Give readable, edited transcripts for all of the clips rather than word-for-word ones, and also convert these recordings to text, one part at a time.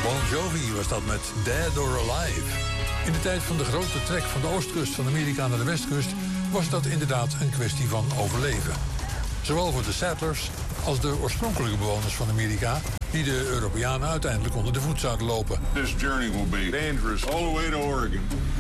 Bon Jovi was dat met Dead or Alive. In de tijd van de grote trek van de oostkust van Amerika naar de westkust was dat inderdaad een kwestie van overleven. Zowel voor de settlers als de oorspronkelijke bewoners van Amerika, die de Europeanen uiteindelijk onder de voet zouden lopen. This journey will be dangerous all the way to Oregon.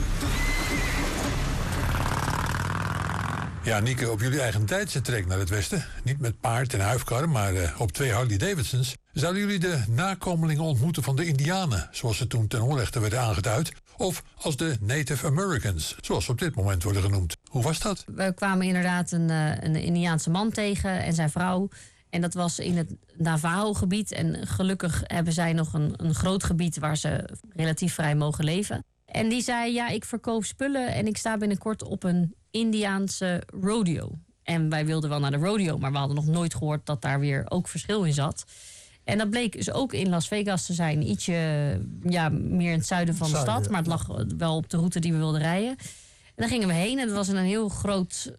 Ja, Nieke, op jullie eigen tijdse trek naar het westen, niet met paard en huifkar, maar op 2 Harley Davidsons, zouden jullie de nakomelingen ontmoeten van de Indianen, zoals ze toen ten onrechte werden aangeduid, of als de Native Americans, zoals ze op dit moment worden genoemd. Hoe was dat? We kwamen inderdaad een Indiaanse man tegen en zijn vrouw. En dat was in het Navajo-gebied. En gelukkig hebben zij nog een groot gebied waar ze relatief vrij mogen leven. En die zei, ja, ik verkoop spullen en ik sta binnenkort op een Indiaanse rodeo. En wij wilden wel naar de rodeo, maar we hadden nog nooit gehoord dat daar weer ook verschil in zat. En dat bleek dus ook in Las Vegas te zijn. Ietsje meer in het zuiden van de stad. Maar het lag wel op de route die we wilden rijden. En daar gingen we heen. En het was in een heel groot,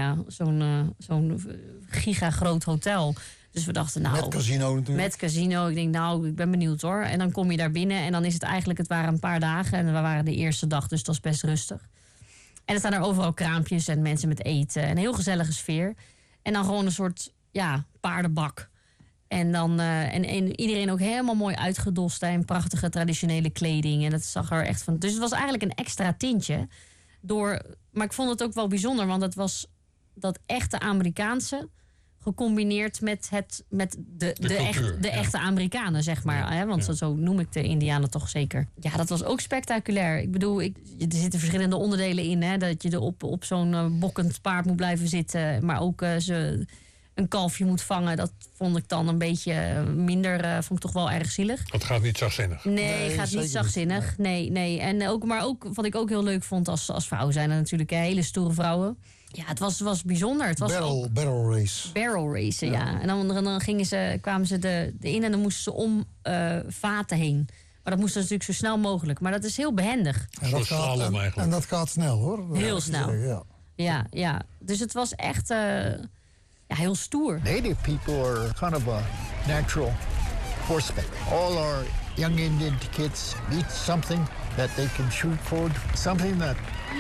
zo'n gigagroot hotel. Dus we dachten, met casino natuurlijk. Met casino. Ik denk, ik ben benieuwd hoor. En dan kom je daar binnen. En dan is het waren een paar dagen. En we waren de eerste dag, dus het was best rustig. En er staan er overal kraampjes en mensen met eten. En een heel gezellige sfeer. En dan gewoon een soort, paardenbak. En dan en iedereen ook helemaal mooi uitgedost en prachtige traditionele kleding. En dat zag er echt van. Dus het was eigenlijk een extra tintje. Maar ik vond het ook wel bijzonder, want het was dat echte Amerikaanse gecombineerd met de echte Amerikanen, zeg maar. Hè? Want zo noem ik de Indianen toch zeker. Ja, dat was ook spectaculair. Ik bedoel, er zitten verschillende onderdelen in. Hè? Dat je er op zo'n bokkend paard moet blijven zitten. Maar ook een kalfje moet vangen. Dat vond ik dan een beetje minder. Vond ik toch wel erg zielig. Het gaat niet zachtzinnig. Nee, het gaat niet zachtzinnig. Nee. En maar ook wat ik ook heel leuk vond als vrouw zijn er natuurlijk hele stoere vrouwen. Ja, het was bijzonder. Het was barrel race. Barrel racen, ja. En dan kwamen ze in en dan moesten ze om vaten heen. Maar dat moest natuurlijk zo snel mogelijk. Maar dat is heel behendig. En dat gaat snel, hoor. Heel snel. Ja. Dus het was echt heel stoer. Native people are kind of a natural horsemen. All our young Indian kids need something that they can shoot for, something that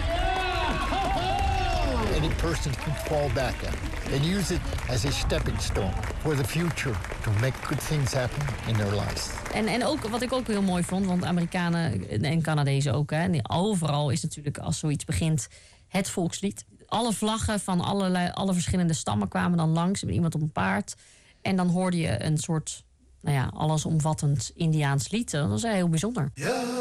any person can fall back at and use it as a stepping stone for the future to make good things happen in their lives. En ook wat ik ook heel mooi vond, want Amerikanen en Canadezen ook, hè, overal is natuurlijk als zoiets begint het volkslied. Alle vlaggen van alle verschillende stammen kwamen dan langs met iemand op een paard. En dan hoorde je een soort allesomvattend Indiaans lied. Dat was heel bijzonder. Ja.